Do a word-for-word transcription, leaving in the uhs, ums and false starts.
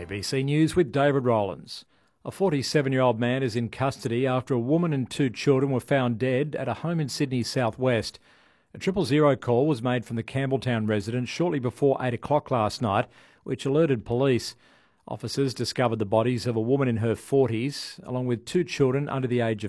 B C News with David Rowlands. A forty-seven-year-old man is in custody after a woman and two children were found dead at a home in Sydney's southwest. A triple zero call was made from the Campbelltown residence shortly before eight o'clock last night, which alerted police. Officers discovered the bodies of a woman in her forties, along with two children under the age of